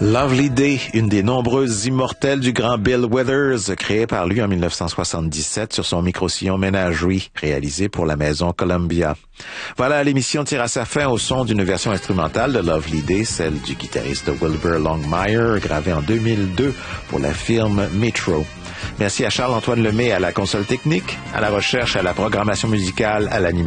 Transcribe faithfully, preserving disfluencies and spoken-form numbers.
Lovely Day, une des nombreuses immortelles du grand Bill Withers, créée par lui en mille neuf cent soixante-dix-sept sur son micro-sillon Menagerie, réalisé pour la maison Columbia. Voilà, l'émission tire à sa fin au son d'une version instrumentale de Lovely Day, celle du guitariste Wilbur Longmire, gravée en deux mille deux pour la firme Metro. Merci à Charles-Antoine Lemay à la console technique, à la recherche, à la programmation musicale, à l'animation.